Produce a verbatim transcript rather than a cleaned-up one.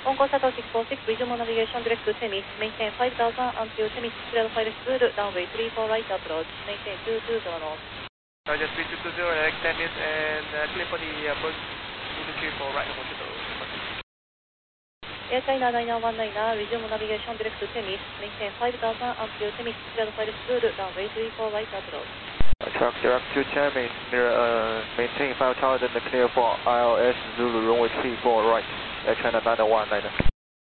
On course at six four six, visual navigation direct to Temis, maintain five thousand until Temis, clear five school, runway three four right approach, maintain two two zero north. Roger, three two two zero, direct Temis, and uh, clear for the approach, two three four right approach to Air China nine one nine, resume navigation direct to Temis, maintain five thousand until Temis, clear five school, runway three four right approach. Track direct to Temis, near, uh, maintain five thousand, clear for I L S Zulu, runway three four right, Air China nine one nine.